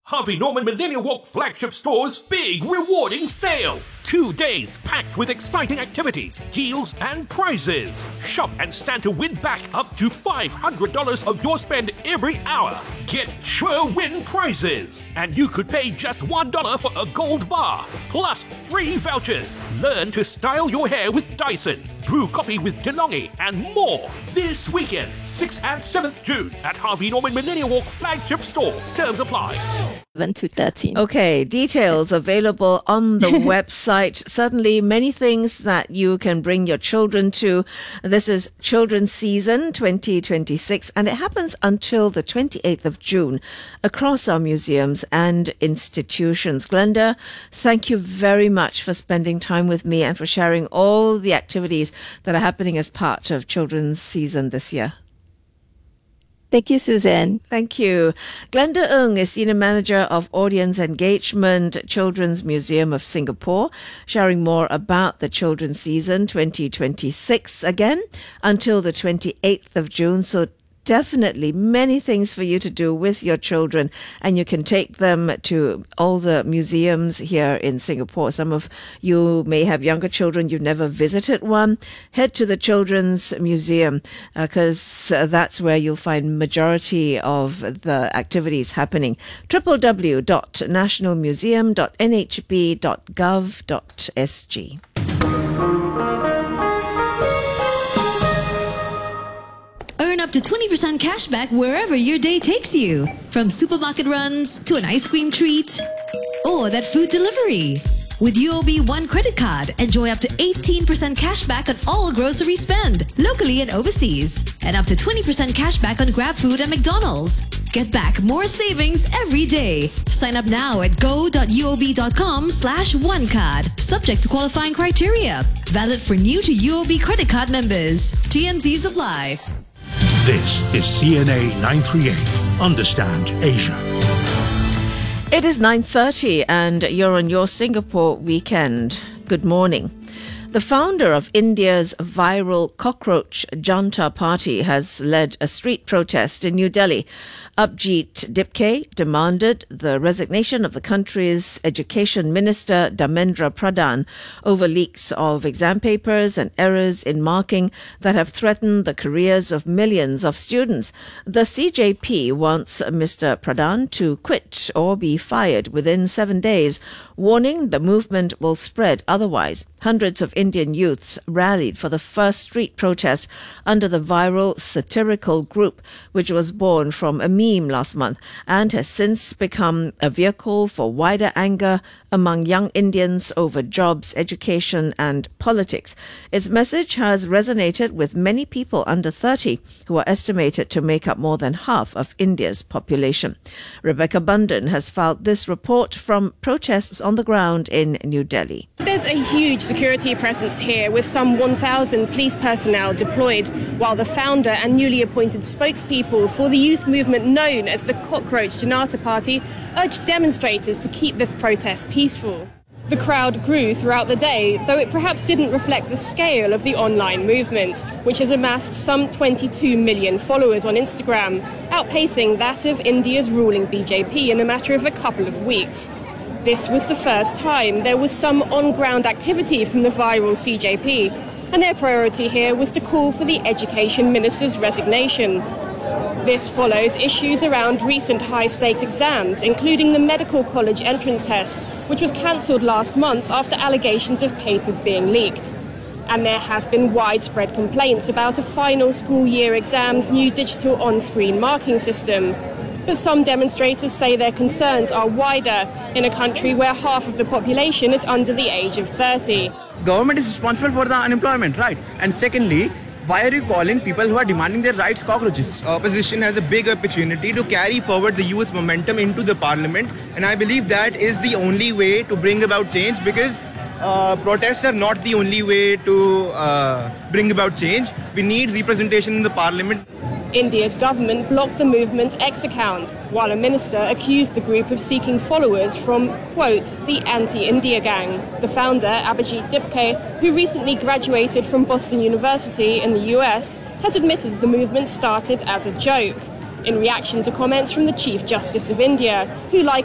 Harvey Norman Millennial Walk flagship store's big rewarding sale. 2 days packed with exciting activities, deals, and prizes. Shop and stand to win back up to $500 of your spend every hour. Get sure win prizes. And you could pay just $1 for a gold bar. Plus free vouchers. Learn to style your hair with Dyson. Brew coffee with DeLonghi and more. This weekend, 6th and 7th June at Harvey Norman Millennial Walk flagship store. Terms apply. 11 to 13. Okay, details available on the website. Certainly many things that you can bring your children to. This is Children's Season 2026 and it happens until the 28th of June across our museums and institutions. Glenda, thank you very much for spending time with me and for sharing all the activities that are happening as part of Children's Season this year. Thank you, Suzanne. Thank you. Glenda Ng is Senior Manager of Audience Engagement, Children's Museum of Singapore, sharing more about the Children's Season 2026 again until the 28th of June. So definitely many things for you to do with your children, and you can take them to all the museums here in Singapore. Some of you may have younger children, you've never visited one. Head to the Children's Museum because that's where you'll find majority of the activities happening. www.nationalmuseum.nhb.gov.sg. Earn up to 20% cash back wherever your day takes you. From supermarket runs to an ice cream treat or that food delivery. With UOB One credit card, enjoy up to 18% cash back on all grocery spend, locally and overseas. And up to 20% cash back on GrabFood and McDonald's. Get back more savings every day. Sign up now at go.uob.com/onecard. Subject to qualifying criteria. Valid for new to UOB credit card members. TNCs apply. This is CNA 938. Understand Asia. It is 9:30 and you're on your Singapore weekend. Good morning. The founder of India's viral cockroach Janta Party has led a street protest in New Delhi. Abhijit Dipke demanded the resignation of the country's Education Minister Dharmendra Pradhan over leaks of exam papers and errors in marking that have threatened the careers of millions of students. The CJP wants Mr. Pradhan to quit or be fired within 7 days, warning the movement will spread otherwise. Hundreds of Indian youths rallied for the first street protest under the viral satirical group, which was born from a meme last month and has since become a vehicle for wider anger among young Indians over jobs, education and politics. Its message has resonated with many people under 30 who are estimated to make up more than half of India's population. Rebecca Bundan has filed this report from protests on the ground in New Delhi. There's a huge security presence here with some 1,000 police personnel deployed, while the founder and newly appointed spokespeople for the youth movement known as the Cockroach Janata Party urged demonstrators to keep this protest peaceful. The crowd grew throughout the day, though it perhaps didn't reflect the scale of the online movement, which has amassed some 22 million followers on Instagram, outpacing that of India's ruling BJP in a matter of a couple of weeks. This was the first time there was some on-ground activity from the viral CJP, and their priority here was to call for the Education Minister's resignation. This follows issues around recent high-stakes exams, including the Medical College entrance test, which was cancelled last month after allegations of papers being leaked. And there have been widespread complaints about a final school year exam's new digital on-screen marking system. But some demonstrators say their concerns are wider in a country where half of the population is under the age of 30. Government is responsible for the unemployment, right? And secondly, why are you calling people who are demanding their rights cockroaches? Opposition has a big opportunity to carry forward the youth momentum into the parliament, and I believe that is the only way to bring about change, because protests are not the only way to bring about change. We need representation in the parliament. India's government blocked the movement's X account, while a minister accused the group of seeking followers from, quote, the anti-India gang. The founder, Abhijit Dipke, who recently graduated from Boston University in the US, has admitted the movement started as a joke, in reaction to comments from the Chief Justice of India, who, like